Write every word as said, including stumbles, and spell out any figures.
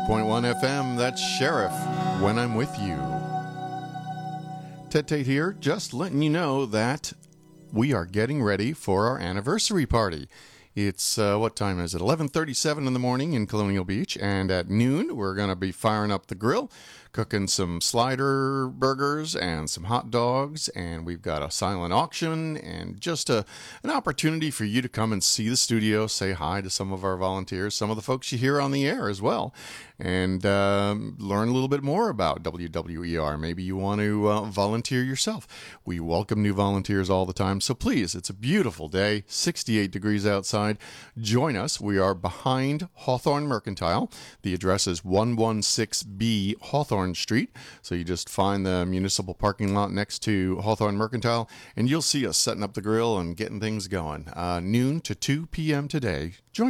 ninety-eight point one F M, that's Sheriff, When I'm With You. Ted Tate here, just letting you know that we are getting ready for our anniversary party. It's, uh, what time is it? eleven thirty-seven in the morning in Colonial Beach, and at noon we're going to be firing up the grill, cooking some slider burgers and some hot dogs, and we've got a silent auction and just a an opportunity for you to come and see the studio, say hi to some of our volunteers, some of the folks you hear on the air as well, and um, learn a little bit more about W W E R. Maybe you want to uh, volunteer yourself. We welcome new volunteers all the time, so please, it's a beautiful day, sixty-eight degrees outside. Join us. We are behind Hawthorne Mercantile. The address is one sixteen B Hawthorne Street. So you just find the municipal parking lot next to Hawthorne Mercantile, and you'll see us setting up the grill and getting things going. Uh, noon to two p.m. today. Join